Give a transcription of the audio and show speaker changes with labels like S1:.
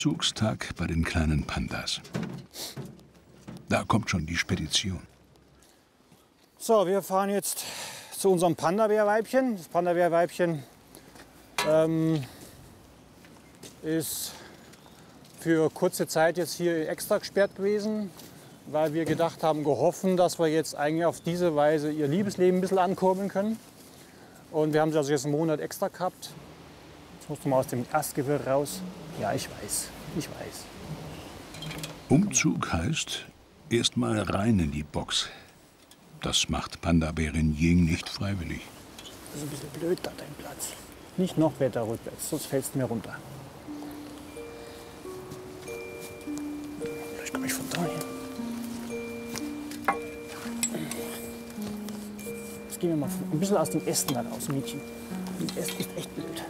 S1: Zugstag bei den kleinen Pandas. Da kommt schon die Spedition.
S2: So, wir fahren jetzt zu unserem Panda-Bär-Weibchen. Das Panda-Bär-Weibchen ist für kurze Zeit jetzt hier extra gesperrt gewesen, weil wir gedacht haben, gehofft, dass wir jetzt eigentlich auf diese Weise ihr Liebesleben ein bisschen ankurbeln können. Und wir haben sie also jetzt einen Monat extra gehabt. Jetzt musst du mal aus dem Astgewirr raus. Ja, ich weiß, ich weiß.
S1: Umzug heißt erst mal rein in die Box. Das macht Panda-Bärin Ying nicht freiwillig.
S2: Das ist ein bisschen blöd da, dein Platz. Nicht noch weiter rückwärts, sonst fällst du mir runter. Vielleicht komme ich von daher. Jetzt gehen wir mal ein bisschen aus den Ästen da raus, Mädchen. Das Äst ist echt blöd.